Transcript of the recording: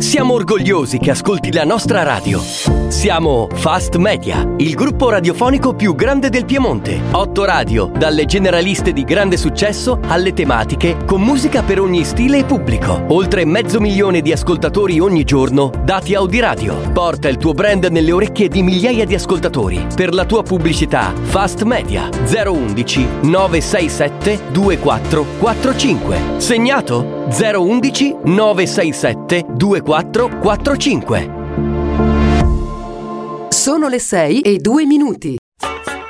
Siamo orgogliosi che ascolti la nostra radio. Siamo Fast Media, il gruppo radiofonico più grande del Piemonte. 8 radio, dalle generaliste di grande successo alle tematiche, con musica per ogni stile e pubblico. Oltre 500.000 di ascoltatori ogni giorno, dati Audiradio. Porta il tuo brand nelle orecchie di migliaia di ascoltatori. Per la tua pubblicità, Fast Media 011 967 2445. Segnato? 011 967 2445. Sono le 6:02.